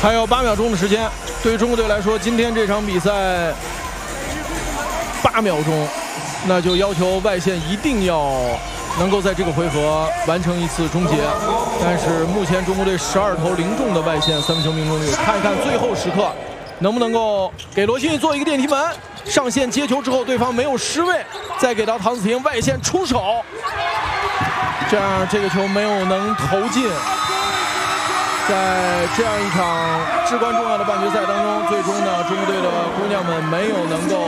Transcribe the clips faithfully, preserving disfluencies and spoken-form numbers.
还有八秒钟的时间，对于中国队来说，今天这场比赛八秒钟，那就要求外线一定要能够在这个回合完成一次终结。但是目前中国队十二投零中的外线三分球命中率，看一看最后时刻能不能够给罗新宇做一个电梯门，上线接球之后对方没有失位，再给到唐子婷外线出手，这样这个球没有能投进。在这样一场至关重要的半决赛当中，最终呢，中国队的姑娘们没有能够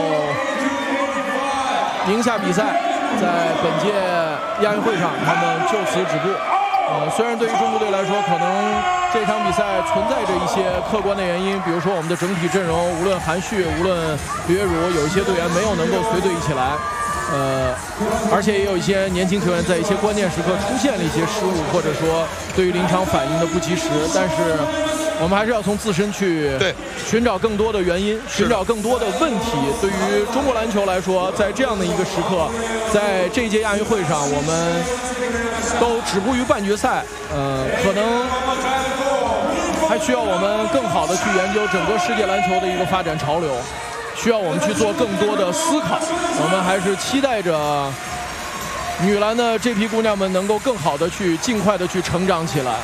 赢下比赛。在本届亚运会上，他们就此止步。呃，虽然对于中国队来说，可能这场比赛存在着一些客观的原因，比如说我们的整体阵容，无论韩旭，无论李月茹，有一些队员没有能够随队一起来。呃，而且也有一些年轻球员在一些关键时刻出现了一些失误，或者说对于临场反应的不及时。但是我们还是要从自身去寻找更多的原因，寻找更多的问题。对于中国篮球来说，在这样的一个时刻，在这一届亚运会上，我们都止步于半决赛。呃，可能还需要我们更好的去研究整个世界篮球的一个发展潮流。需要我们去做更多的思考，我们还是期待着女篮的这批姑娘们能够更好的去尽快的去成长起来。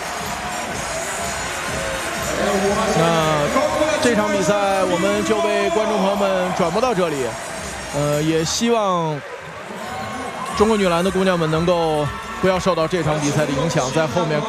那这场比赛我们就为观众朋友们转播到这里，呃，也希望中国女篮的姑娘们能够不要受到这场比赛的影响，在后面